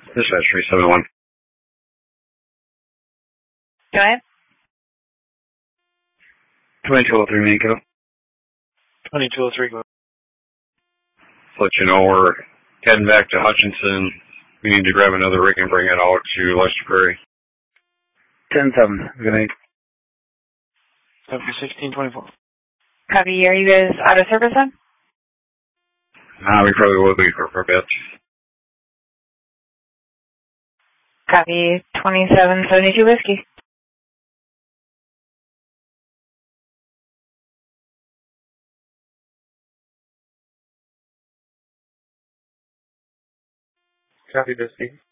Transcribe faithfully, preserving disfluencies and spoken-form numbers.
Dispatch three seven one. Go ahead. twenty-two oh three Manco. twenty-two oh three, go. Let you know we're heading back to Hutchinson. We need to grab another rig and bring it out to Lester Prairie. ten seven. Good night. Copy sixteen twenty-four. Copy. Are you guys out of service then? Uh, we probably will be for, for a bit. Copy. twenty-seven seventy-two Whiskey. Copy, Whiskey.